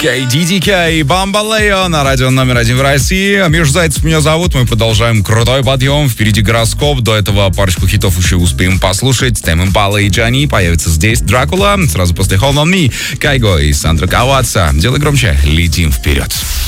KDDK, Бамбалео на радио номер 1 в России. Миш Зайцев меня зовут. Мы продолжаем крутой подъем. Впереди гороскоп. До этого парочку хитов еще успеем послушать. Тэм Импала и Джани появится здесь. Дракула. Сразу после Hold On Me. Кайго и Сандра Каваца. Делай громче. Летим вперед.